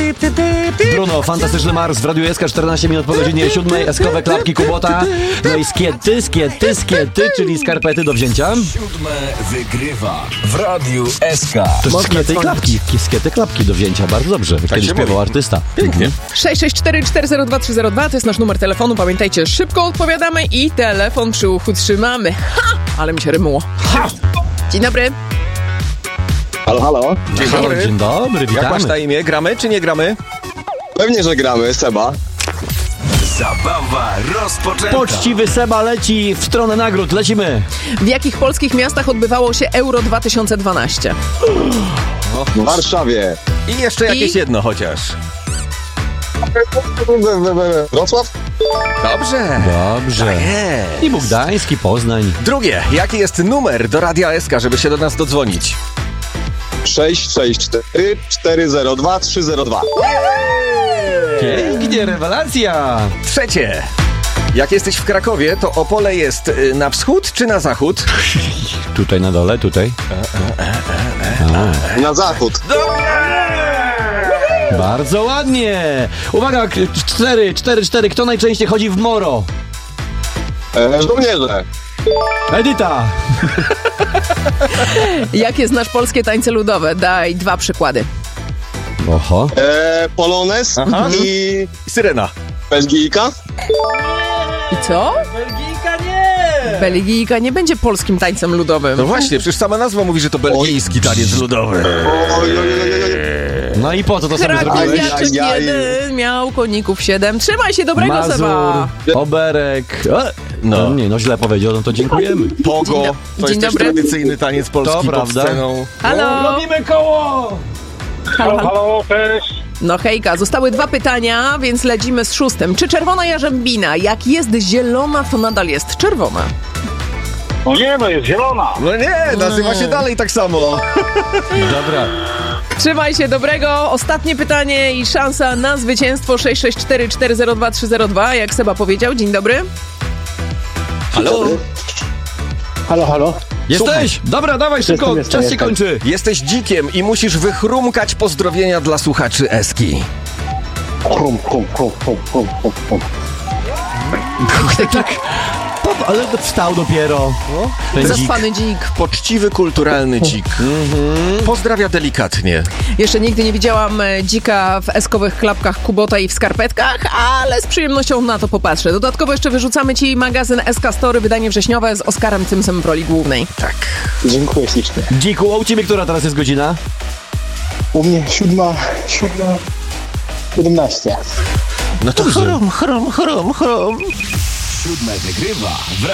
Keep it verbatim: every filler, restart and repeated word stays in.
Bruno, fantastyczny Mars w Radiu S K, czternaście minut po godzinie siódmej, eskowe klapki Kubota, no i skiety, skiety, skiety, czyli skarpety do wzięcia. Siódme wygrywa w Radiu S K. To jest skiety i klapki, skiety, klapki do wzięcia, bardzo dobrze, tak kiedyś śpiewał mówi. Artysta. Pięknie. sześć sześć cztery cztery zero dwa trzy zero dwa to jest nasz numer telefonu, pamiętajcie, szybko odpowiadamy i telefon przy uchu trzymamy. Ha! Ale mi się rymuło. Ha! Dzień dobry. Halo, halo. Dzień Halo, dobry. dzień dobry, witamy. Jak masz na imię? Gramy czy nie gramy? Pewnie, że gramy, Seba. Zabawa rozpoczęta. Poczciwy Seba leci w stronę nagród, lecimy. W jakich polskich miastach odbywało się Euro dwa tysiące dwanaście? W Warszawie. I jeszcze jakieś I? jedno chociaż. Wrocław? Dobrze. Dobrze. Tak jest. I Bogdański, Poznań. Drugie. Jaki jest numer do Radia S K, żeby się do nas dodzwonić? sześć sześć cztery cztery zero dwa trzy zero dwa. Pięknie, rewelacja. Trzecie. Jak jesteś w Krakowie, to Opole jest y, na wschód czy na zachód? Tutaj na dole, tutaj. Na zachód. Bardzo ładnie. Uwaga, k- cztery, cztery, cztery. Kto najczęściej chodzi w moro? E, żołnierze. Edyta. Jakie znasz polskie tańce ludowe? Daj dwa przykłady. Oho. E, Polones Aha. i Syrena. Belgijka. I co? Belgijka nie. Belgijka nie będzie polskim tańcem ludowym. No właśnie, przecież sama nazwa mówi, że to belgijski taniec ludowy. Oj, oj, oj, oj, oj. No i po co to sobie zrobiłeś? Krakowiaczek Aj, aj, aj. jeden miał koników siedem. Trzymaj się, dobrego Mazur, Seba. Oberek. E, No. no. Nie, no źle powiedział, no to dziękujemy. Pogo. Dzień do- To Dzień jest też dobry. tradycyjny taniec polski To pod prawda. sceną. Halo. Robimy koło. Halo, halo. Halo, cześć. No hejka, zostały dwa pytania, więc lecimy z szóstym. Czy czerwona jarzębina, jak jest zielona, to nadal jest czerwona? No nie, no jest zielona. No nie, nazywa się dalej tak samo. Dobra. Trzymaj się, dobrego. Ostatnie pytanie i szansa na zwycięstwo sześć sześć cztery cztery zero dwa trzy zero dwa, jak Seba powiedział. Dzień dobry. Halo? Halo, halo. Jesteś? Dobra, dawaj szybko, Jestem, jestem, czas się jestem. kończy. Jesteś dzikiem i musisz wychrumkać pozdrowienia dla słuchaczy Eski. Chrum, chrum, chrum, chrum, chrum, chrum, chrum. Tak, pop, ale wstał dopiero. Ten dzik. Zaspany dzik. Poczciwy, kulturalny dzik. Pozdrawia delikatnie. Jeszcze nigdy nie widziałam e, dzika w eskowych klapkach Kubota i w skarpetkach, ale z przyjemnością na to popatrzę. Dodatkowo jeszcze wyrzucamy ci magazyn S K Story, wydanie wrześniowe z Oskarem Cymsem w roli głównej. Tak. Dziękuję ślicznie. Dziku, a u ciebie która teraz jest godzina? U mnie siódma, siódma, siedemnaście. No to chrom, chrom, chrom, chrom. Siódme wygrywa w